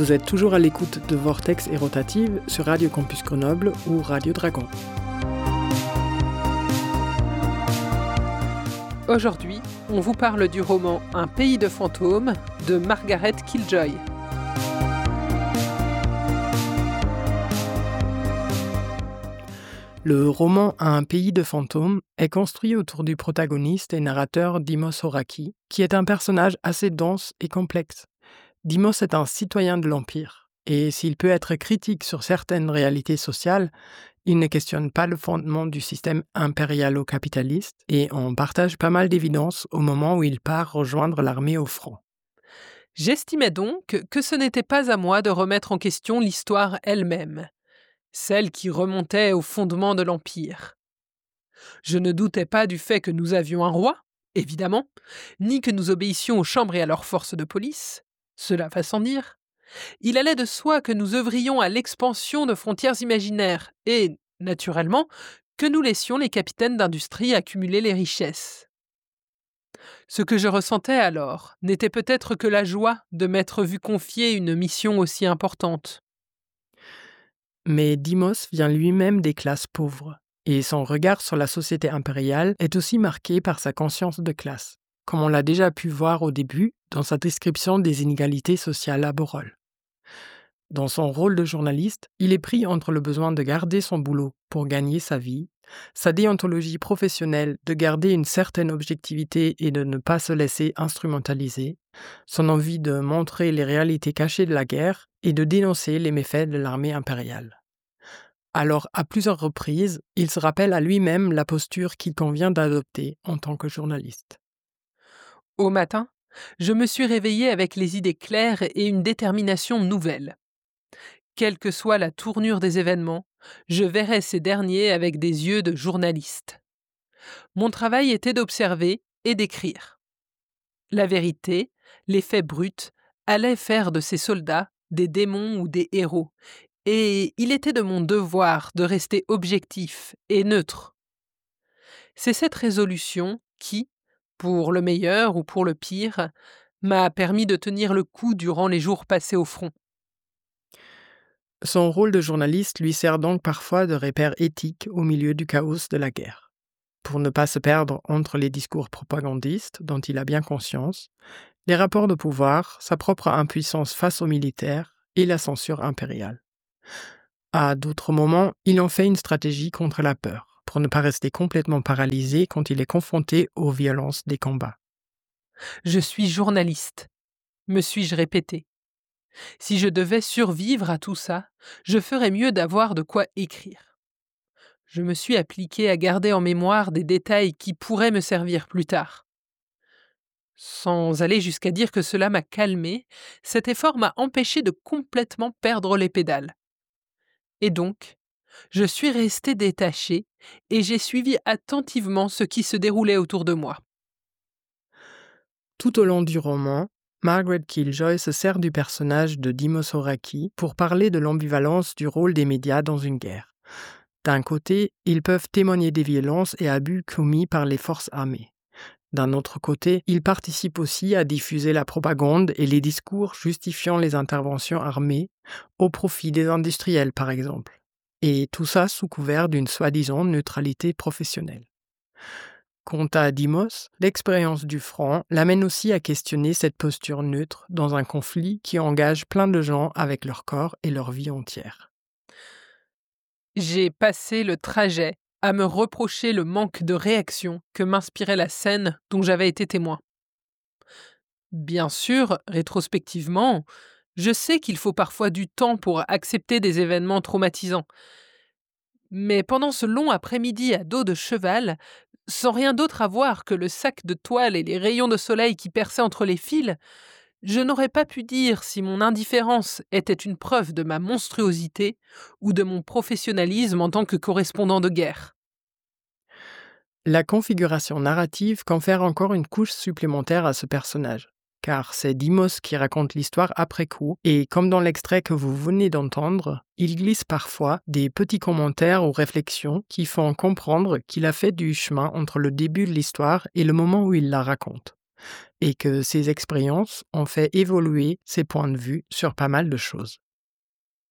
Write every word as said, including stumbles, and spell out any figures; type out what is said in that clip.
Vous êtes toujours à l'écoute de Vortex et Rotative sur Radio Campus Grenoble ou Radio Dragon. Aujourd'hui, on vous parle du roman Un pays de fantômes de Margaret Killjoy. Le roman Un pays de fantômes est construit autour du protagoniste et narrateur Dimos Horaki, qui est un personnage assez dense et complexe. Dimos est un citoyen de l'Empire, et s'il peut être critique sur certaines réalités sociales, il ne questionne pas le fondement du système impérialo-capitaliste et en partage pas mal d'évidences au moment où il part rejoindre l'armée au front. J'estimais donc que ce n'était pas à moi de remettre en question l'histoire elle-même, celle qui remontait au fondement de l'Empire. Je ne doutais pas du fait que nous avions un roi, évidemment, ni que nous obéissions aux chambres et à leurs forces de police, cela va sans dire. Il allait de soi que nous œuvrions à l'expansion de frontières imaginaires et, naturellement, que nous laissions les capitaines d'industrie accumuler les richesses. Ce que je ressentais alors n'était peut-être que la joie de m'être vu confier une mission aussi importante. Mais Dimos vient lui-même des classes pauvres, et son regard sur la société impériale est aussi marqué par sa conscience de classe, comme on l'a déjà pu voir au début dans sa description des inégalités sociales à Borol. Dans son rôle de journaliste, il est pris entre le besoin de garder son boulot pour gagner sa vie, sa déontologie professionnelle de garder une certaine objectivité et de ne pas se laisser instrumentaliser, son envie de montrer les réalités cachées de la guerre et de dénoncer les méfaits de l'armée impériale. Alors, à plusieurs reprises, il se rappelle à lui-même la posture qu'il convient d'adopter en tant que journaliste. Au matin, je me suis réveillée avec les idées claires et une détermination nouvelle. Quelle que soit la tournure des événements, je verrais ces derniers avec des yeux de journaliste. Mon travail était d'observer et d'écrire. La vérité, les faits bruts, allaient faire de ces soldats des démons ou des héros, et il était de mon devoir de rester objectif et neutre. C'est cette résolution qui, pour le meilleur ou pour le pire, m'a permis de tenir le coup durant les jours passés au front. Son rôle de journaliste lui sert donc parfois de repère éthique au milieu du chaos de la guerre. Pour ne pas se perdre entre les discours propagandistes dont il a bien conscience, les rapports de pouvoir, sa propre impuissance face aux militaires et la censure impériale. À d'autres moments, il en fait une stratégie contre la peur, pour ne pas rester complètement paralysé quand il est confronté aux violences des combats. Je suis journaliste, me suis-je répété. Si je devais survivre à tout ça, je ferais mieux d'avoir de quoi écrire. Je me suis appliqué à garder en mémoire des détails qui pourraient me servir plus tard. Sans aller jusqu'à dire que cela m'a calmé, cet effort m'a empêché de complètement perdre les pédales. Et donc, je suis resté détaché et j'ai suivi attentivement ce qui se déroulait autour de moi. Tout au long du roman, Margaret Killjoy se sert du personnage de Dimos Horaki pour parler de l'ambivalence du rôle des médias dans une guerre. D'un côté, ils peuvent témoigner des violences et abus commis par les forces armées. D'un autre côté, ils participent aussi à diffuser la propagande et les discours justifiant les interventions armées au profit des industriels, par exemple. Et tout ça sous couvert d'une soi-disant neutralité professionnelle. Quant à Dimos, l'expérience du front l'amène aussi à questionner cette posture neutre dans un conflit qui engage plein de gens avec leur corps et leur vie entière. J'ai passé le trajet à me reprocher le manque de réaction que m'inspirait la scène dont j'avais été témoin. Bien sûr, rétrospectivement, je sais qu'il faut parfois du temps pour accepter des événements traumatisants. Mais pendant ce long après-midi à dos de cheval, sans rien d'autre à voir que le sac de toile et les rayons de soleil qui perçaient entre les fils, je n'aurais pas pu dire si mon indifférence était une preuve de ma monstruosité ou de mon professionnalisme en tant que correspondant de guerre. La configuration narrative confère encore une couche supplémentaire à ce personnage, car c'est Dimos qui raconte l'histoire après coup, et comme dans l'extrait que vous venez d'entendre, il glisse parfois des petits commentaires ou réflexions qui font comprendre qu'il a fait du chemin entre le début de l'histoire et le moment où il la raconte. et que ces expériences ont fait évoluer ses points de vue sur pas mal de choses.